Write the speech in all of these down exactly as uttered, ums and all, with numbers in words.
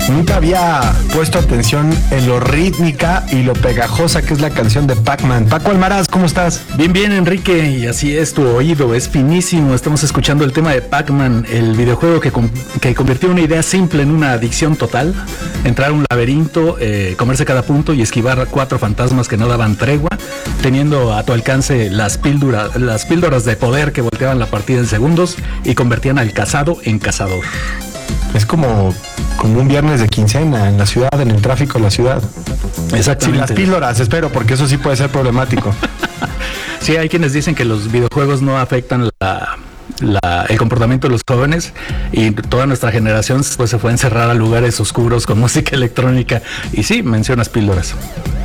Nunca había puesto atención en lo rítmica y lo pegajosa que es la canción de Pac-Man. Paco Almaraz, ¿cómo estás? Bien, bien, Enrique, y así es, tu oído es finísimo. Estamos escuchando el tema de Pac-Man, el videojuego que, que convirtió una idea simple en una adicción total. Entrar a un laberinto, eh, comerse cada punto y esquivar a cuatro fantasmas que no daban tregua, teniendo a tu alcance las, píldora, las píldoras de poder que volteaban la partida en segundos y convertían al cazado en cazador. Es como, como un viernes de quincena en la ciudad, en el tráfico de la ciudad. Exactamente. Sin las píldoras, espero, porque eso sí puede ser problemático. Sí, hay quienes dicen que los videojuegos no afectan la, la, el comportamiento de los jóvenes, y toda nuestra generación pues se fue a encerrar a lugares oscuros con música electrónica. Y sí, mencionas píldoras.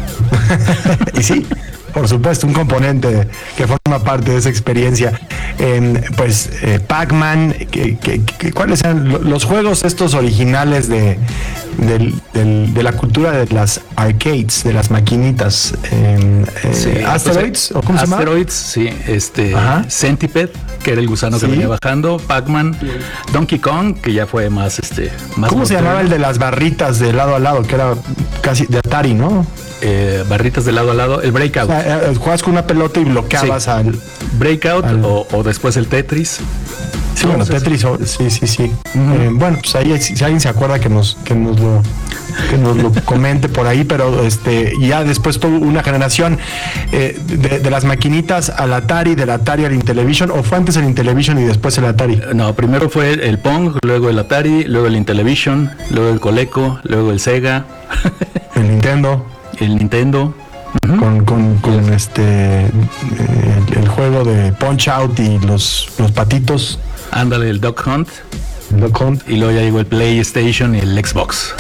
Y sí, por supuesto, un componente que forma parte de esa experiencia. Eh, pues eh, Pac-Man, que, que, que, ¿cuáles eran los juegos estos originales de, de, de, de la cultura de las arcades, de las maquinitas? Eh, eh, sí, ¿Asteroids? ¿O cómo se llama? Asteroids, sí. Este, Centipede, que era el gusano sí. que venía bajando. Pac-Man, sí. Donkey Kong, que ya fue más... este más ¿Cómo se llamaba el de las barritas de lado a lado? Que era casi de Atari, ¿no? Eh, barritas de lado a lado, el Breakout. O sea, eh, jugabas con una pelota y bloqueabas sí. al... Breakout al... O, o después el Tetris. Sí, bueno, Tetris, sí, sí, sí. Uh-huh. Eh, bueno, pues ahí si alguien se acuerda que nos, que nos lo que nos lo comente por ahí, pero este ya después tuvo una generación eh, de, de las maquinitas al Atari, del Atari al Intellivision, o fue antes el Intellivision y después el Atari. No, primero fue el Pong, luego el Atari, luego el Intellivision, luego el Coleco, luego el Sega, el Nintendo, el Nintendo. Uh-huh. Con, con, con este eh, el, el juego de Punch Out y los, los patitos. Ándale, el Duck Hunt. El Duck Hunt. Y luego ya llegó el PlayStation y el Xbox.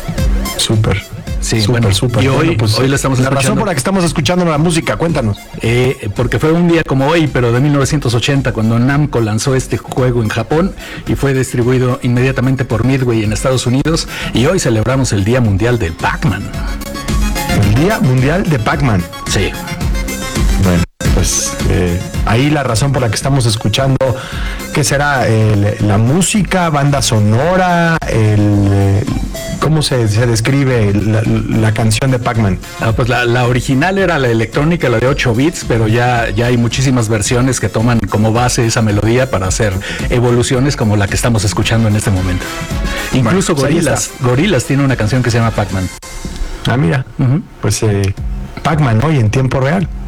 Súper. Sí, súper, bueno, súper. Y hoy, bueno, pues, hoy la estamos la escuchando. razón por la que estamos escuchando la música, cuéntanos. Eh, porque fue un día como hoy, pero de mil novecientos ochenta, cuando Namco lanzó este juego en Japón y fue distribuido inmediatamente por Midway en Estados Unidos. Y hoy celebramos el Día Mundial del Pac-Man. El Día Mundial de Pac-Man. Sí. Bueno, pues eh, ahí la razón por la que estamos escuchando, ¿qué será? El, la música, banda sonora, el, ¿cómo se, se describe la, la canción de Pac-Man? Ah, pues la, la original era la electrónica, la de ocho bits, pero ya, ya hay muchísimas versiones que toman como base esa melodía para hacer evoluciones como la que estamos escuchando en este momento. Incluso bueno, pues Gorillaz, Gorillaz tiene una canción que se llama Pac-Man. Ah, mira, uh-huh. Pues eh, Pac-Man hoy en tiempo real.